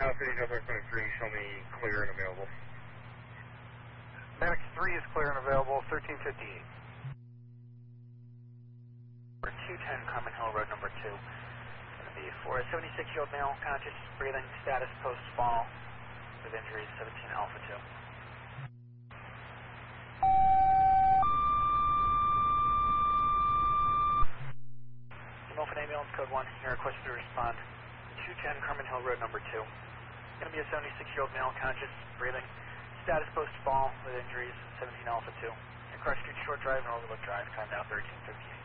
Alpha Delta 23, show me clear and available. Mannix 3 is clear and available, 1358. For 210 Carmen Hill Road number 2. Going to be for a 76-year-old male, conscious, breathing, status post-fall, with injuries, 17 Alpha 2. Milford Ambulance, code 1, you're requested to respond. 210 Carmen Hill Road number 2. Going to be a 76-year-old male, conscious, breathing, status post-fall, with injuries, 17 Alpha 2. Across Street Short Drive and Overlook Drive, time now 13:58.